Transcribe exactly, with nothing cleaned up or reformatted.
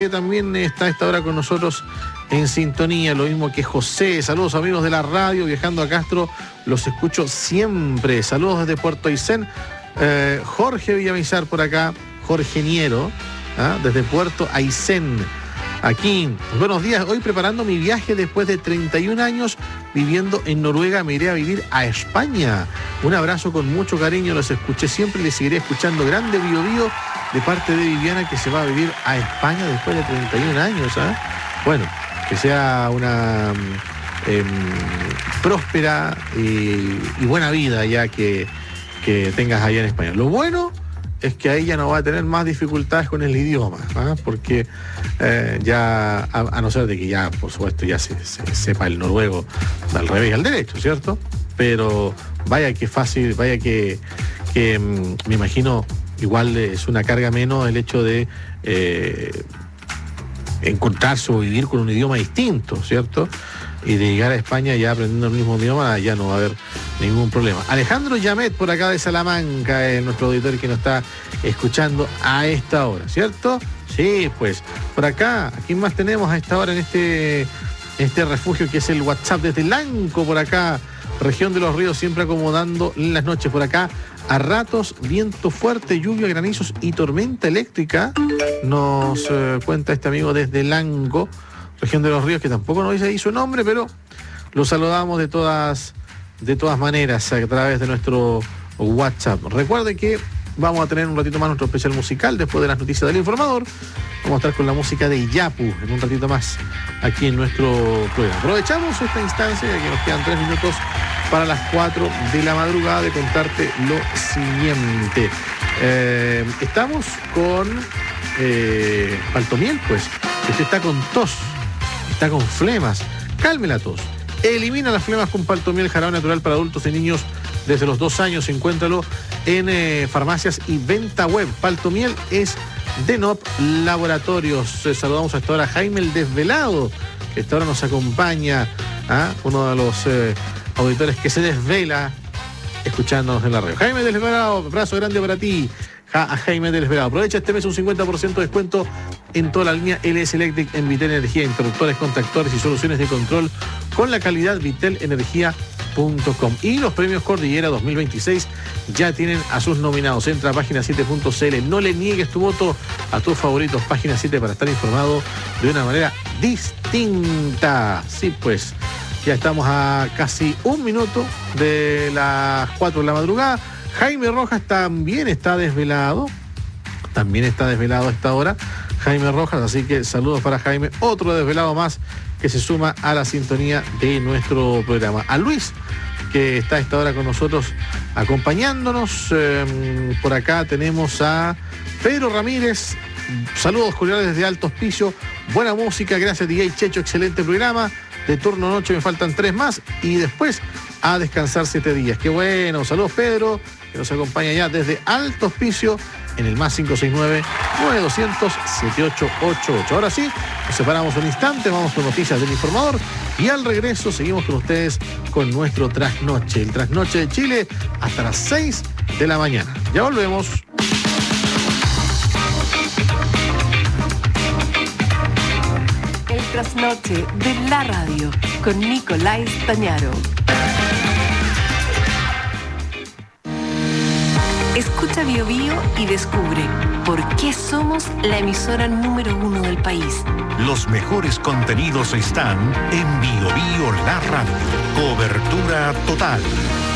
que también está a esta hora con nosotros en sintonía, lo mismo que José. Saludos amigos de la radio, viajando a Castro, los escucho siempre. Saludos desde Puerto Aysén. Eh, Jorge Villamizar por acá, Jorge Niero, ¿ah? Desde Puerto Aysén. Aquí, buenos días, hoy preparando mi viaje después de treinta y un años viviendo en Noruega, me iré a vivir a España. Un abrazo con mucho cariño, los escuché siempre y les seguiré escuchando. Grande Bio Bio de parte de Viviana, que se va a vivir a España después de treinta y un años. ¿eh? Bueno, que sea una eh, próspera y, y buena vida ya que, que tengas allá en España. Lo bueno es que ahí ya no va a tener más dificultades con el idioma, ¿eh? Porque eh, ya, a, a no ser de que ya, por supuesto, ya se, se sepa el noruego al revés y al derecho, ¿cierto? Pero vaya que fácil, vaya que, que mm, me imagino, igual es una carga menos el hecho de eh, encontrarse o vivir con un idioma distinto, ¿cierto? Y de llegar a España ya aprendiendo el mismo idioma, ya no va a haber ningún problema. Alejandro Yamet, por acá de Salamanca, es nuestro auditor que nos está escuchando a esta hora, ¿cierto? Sí, pues, por acá, ¿quién más tenemos a esta hora en este, este refugio que es el WhatsApp desde Lanco, por acá, región de los ríos, siempre acomodando en las noches, por acá, a ratos, viento fuerte, lluvia, granizos y tormenta eléctrica, nos eh, cuenta este amigo desde Lanco, región de los ríos, que tampoco nos dice ahí su nombre, pero lo saludamos de todas, de todas maneras a través de nuestro WhatsApp. Recuerde que vamos a tener un ratito más nuestro especial musical después de las noticias del informador. Vamos a estar con la música de Yapu en un ratito más aquí en nuestro programa. Aprovechamos esta instancia, ya que nos quedan tres minutos para las cuatro de la madrugada, de contarte lo siguiente. Eh, estamos con eh, Paltomiel, pues. Usted está con tos, está con flemas, calme la tos. Elimina las flemas con Paltomiel, jarabe natural para adultos y niños desde los dos años. Encuéntralo en eh, farmacias y venta web. Paltomiel es de N O P Laboratorios. Eh, saludamos hasta ahora a Jaime el Desvelado, que hasta ahora nos acompaña, ¿ah? Uno de los eh, auditores que se desvela escuchándonos en la radio. Jaime del Desvelado, abrazo grande para ti. A Jaime del Desvelado. Aprovecha este mes un cincuenta por ciento de descuento en toda la línea L S Electric en Vitel Energía, interruptores, contactores y soluciones de control con la calidad vitel energía punto com. Y los premios Cordillera dos mil veintiséis ya tienen a sus nominados. Entra a página siete punto c l. No le niegues tu voto a tus favoritos. Página siete para estar informado de una manera distinta. Sí, pues, ya estamos a casi un minuto de las cuatro de la madrugada. Jaime Rojas también está desvelado, también está desvelado a esta hora, Jaime Rojas, así que saludos para Jaime, otro desvelado más que se suma a la sintonía de nuestro programa. A Luis, que está a esta hora con nosotros acompañándonos, eh, por acá tenemos a Pedro Ramírez, saludos cordiales desde Alto Hospicio, buena música, gracias D J Checho, excelente programa, de turno noche me faltan tres más y después a descansar siete días. Qué bueno, saludos Pedro, que nos acompaña ya desde Alto Hospicio en el más cinco seis nueve, nueve dos cero cero, siete ocho ocho ocho. Ahora sí, nos separamos un instante, vamos con noticias del informador y al regreso seguimos con ustedes con nuestro trasnoche, el trasnoche de Chile hasta las seis de la mañana. Ya volvemos. El trasnoche de la radio con Nicolás Tañaro. Escucha Bio Bio y descubre por qué somos la emisora número uno del país. Los mejores contenidos están en Bio Bio La Radio. Cobertura total.